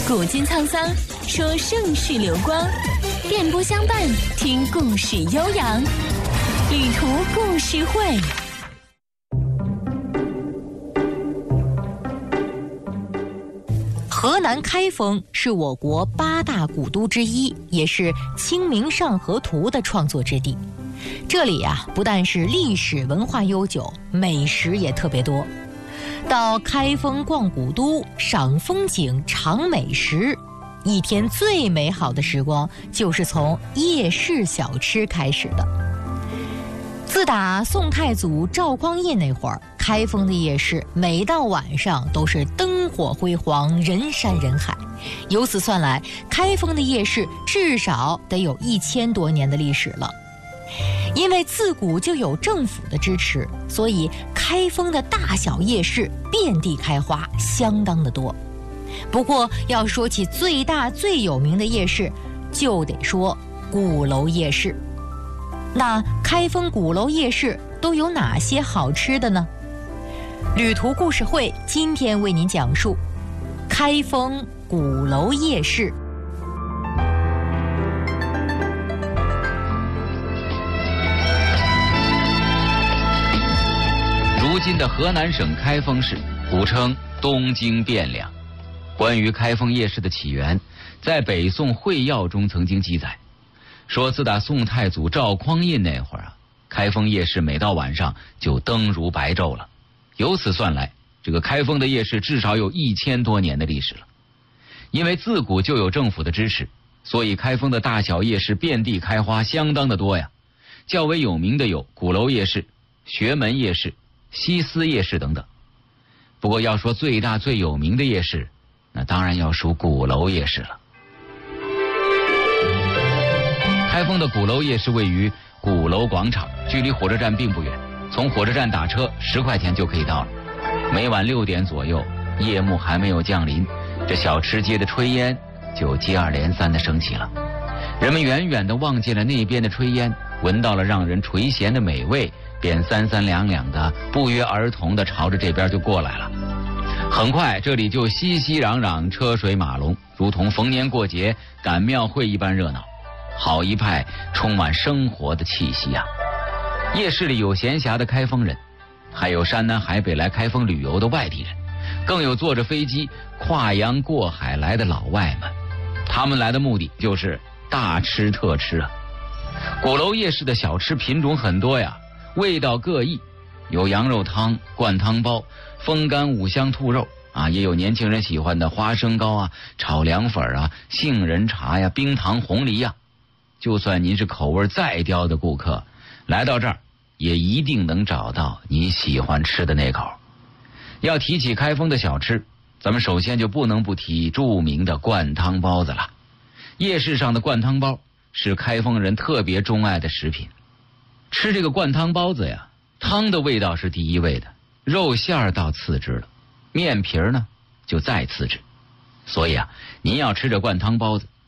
古今沧桑，说盛世流光，电波相伴，听故事悠扬。旅途故事会。 河南开封是我国8大古都之一，也是《清明上河图》的创作之地。这里不但是历史文化悠久，美食也特别多。到开封逛古都、赏风景、尝美食，一天最美好的时光就是从夜市小吃开始的。自打宋太祖赵匡胤那会儿，开封的夜市每到晚上都是灯火辉煌，人山人海。由此算来，开封的夜市至少得有1000多年的历史了。因为自古就有政府的支持，所以开封的大小夜市遍地开花，相当的多。不过要说起最大最有名的夜市，就得说鼓楼夜市。那开封鼓楼夜市都有哪些好吃的呢？旅途故事会今天为您讲述开封鼓楼夜市。 如今的河南省开封市，古称东京汴梁。关于开封夜市的起源，在北宋会要中曾经记载，说自打宋太祖赵匡胤那会儿开封夜市每到晚上就灯如白昼了。由此算来，这个开封的夜市至少有1000多年的历史了。因为自古就有政府的支持，所以开封的大小夜市遍地开花，相当的多呀。较为有名的有鼓楼夜市、学门夜市、西司夜市等等。不过要说最大最有名的夜市，那当然要数鼓楼夜市了。开封的鼓楼夜市位于鼓楼广场，距离火车站并不远，从火车站打车10块钱就可以到了。每晚6点左右，夜幕还没有降临，这小吃街的炊烟就接二连三地升起了。人们远远地望见了那边的炊烟，闻到了让人垂涎的美味，便3三两两的不约而同地朝着这边就过来了。很快这里就熙熙攘攘，车水马龙，如同逢年过节赶庙会一般热闹，好一派充满生活的气息啊。夜市里有闲暇的开封人，还有山南海北来开封旅游的外地人，更有坐着飞机跨洋过海来的老外们。他们来的目的就是大吃特吃啊。鼓楼夜市的小吃品种很多呀，味道各异，有羊肉汤、灌汤包、风干五香兔肉也有年轻人喜欢的花生糕炒凉粉杏仁茶冰糖红梨就算您是口味再刁的顾客，来到这儿也一定能找到你喜欢吃的那口。要提起开封的小吃，咱们首先就不能不提著名的灌汤包子了。夜市上的灌汤包是开封人特别钟爱的食品。吃这个灌汤包子汤的味道是第一位的，肉馅儿倒次之了，面皮呢就再次之。所以您要吃这灌汤包子，